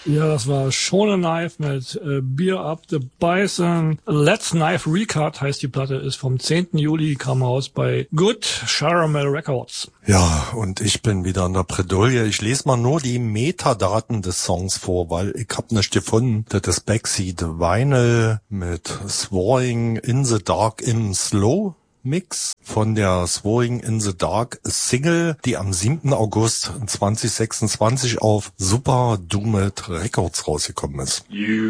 Ja, das war Shonen Knife mit Beer Up the Bison. Let's Knife Recut heißt die Platte, ist vom 10. Juli, kam raus bei Good Caramel Records. Ja, und ich bin wieder in der Bredouille. Ich lese mal nur die Metadaten des Songs vor, weil ich hab nicht gefunden. Das ist Backseat Vinyl mit Swirling in the Dark im Slow Mix von der Swirling in the Dark Single, die am 7. August 2026 auf Super Doomed Records rausgekommen ist.